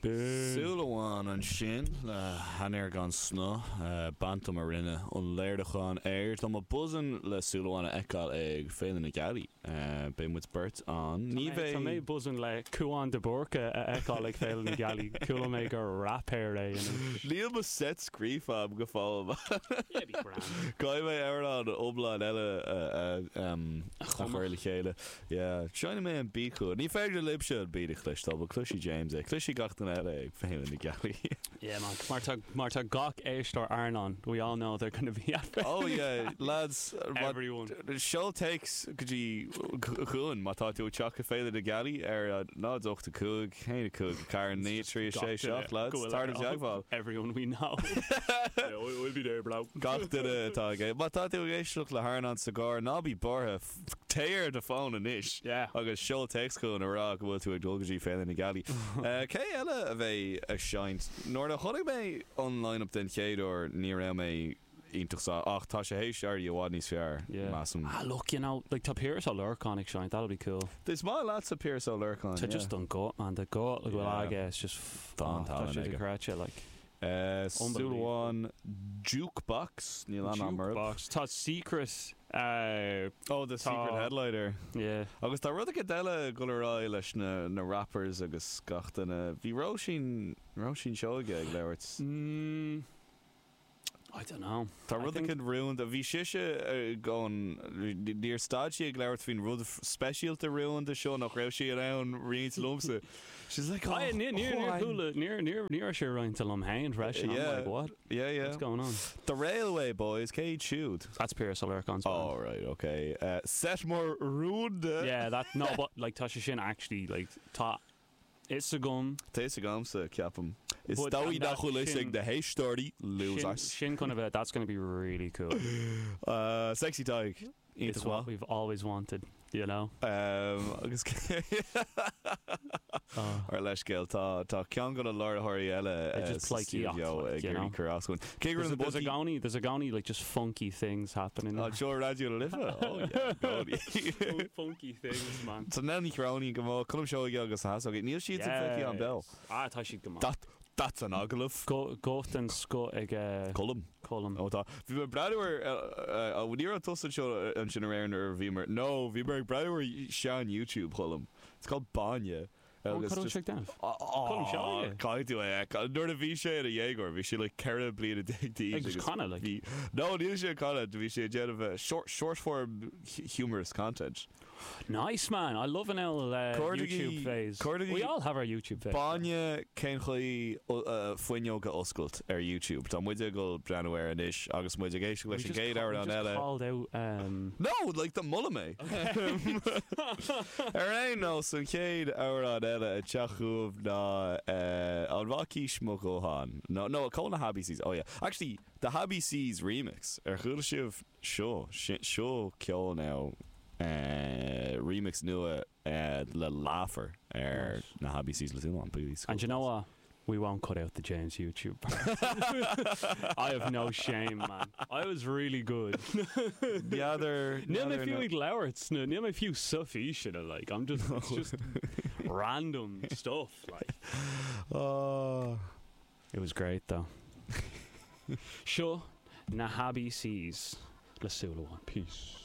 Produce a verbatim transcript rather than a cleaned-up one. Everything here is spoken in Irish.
Súlaháin an sin le hanéir gan sno bantam a rinne an léirdeáin air Tá má busan le súlaháinna eáil ag féile na gaí bé mu burt an ní bheith Tá mé busan le cuaán de borca a eáil ag féile na gaí coolla mé gur rapéir é Líal ba set scrífab go fáil Cai mé ar an obláin eile a chuirla chéile Seanna mé an bíú ní féidir libse an bíidir chluistá ba Clushy James é Clushy gachtain eile ag féile na gaí Yeah, man. Mar tá gach éistar Arnon. We all know they're going to be at Oh, yeah, lads. Everyone. The show takes Kaji Kun, Matatu Chaka Fela de Gali, or Nods off the Cook, Hey, Cook, Karen Nature, Shay Shot, lads. Tired of Jagval. Everyone we know. Yeah, we'll, we'll be there, bro. Gach to the Tage. Matatu Gashuk La Harnan Cigar, Nobby Borha. Tear the phone and ish. Yeah. Agus show text go in Iraq go to a dulgaji fell in the galley. Uh K ella of a a shine. Nor the honig me online up then Kate or near me Intachsa ach tá sé hééis ar Wadney's fair. Yeah. Massam. Ah, look, you know, like tá Pierce ó Lurconic shine, that'll be cool. There's my lots of Pierce ó Lurcon. To just don't go, man. The go, like, well, I guess just Don touch it, correct you, like. Uh, Sulwan Jukebox. Nilana Merle. Jukebox. Tá Secret. Uh, oh, the Secret Headlighter. Yeah. Agus tá rud a gadela gulrá leis na na rappers agus gachtainna. Bhí Roisin Roisin seoige ag leabhart. Mm. I don't know. Tá rud a cin ruúnd a bhí siise gón níor stáidí ag leabhart hín rud speisialta ruúnd a seo nach raibh sí arán riint lumsa. She's like, oh, near near near near near near sure right till I'm hanged fresh. Yeah, I'm like, what? Yeah, yeah. What's going on? The Railway Boys, Cade Shoot. That's Pierce O'Lurcon's. Oh, right, okay. Uh, Setmore Rude. Yeah, that no, but like Tasha Shin actually like ta. It's a gun. It's a gun, so cap him. It's Dowie Dachulisig, the Hey Story, losers. Shin kind of a, that's going to be really cool. Uh, sexy Tyke. It's what we've always wanted, you know. Um, agus ar leis gail tá tá cean go leir thoirí eile just like studio ag Gary Carrascoin. There's, there's a gownie, there's a gownie like just funky things happening. Oh, sure, Radio Live. Oh yeah, gownie. Funky things, man. So Nelly Crownie go mo colm show agus has okay. Neil sheets and funky on bell. Ah, tá she go. That that's an agaluf. Go goat and scot ag column. Column. Oh, tá. Vi me brother uh when you're on Tussle show an generator or Vimer. No, vi me brother Sean YouTube column. It's called Banya. Oh, cut check down. Oh, Kai do I? Nor the V shade a Jaeger. We should like carry bleed a dig deep. Just kind of like no, the issue kind of we should get a short, short form humorous content. Nice man, I love an L uh, YouTube phase. Cordy, we all have our YouTube phase. Banya Ken Chui Fuinyo ga Oscult our YouTube. Tom we go January and ish August we just like gate out on Ella. Called out. Um... No, like the Mullame. Alright, no, so Cade out on Ella a Chachuv na on Vaki Shmokohan. No, no, Kona Habby Seas. Oh yeah, actually the Habby Seas remix. Er Gulshiv show show kill now. Uh, remix nua uh, le laugher er nice. Na Habby Seas little on please. And you know what? We won't cut out the James YouTube part. I have no shame, man. I was really good. The other Name a few Lauerts, name a few Suffy shit like I'm just it's just random stuff like. Oh, it was great though. Sure, na Habby Seas. Let's see what I want. Peace.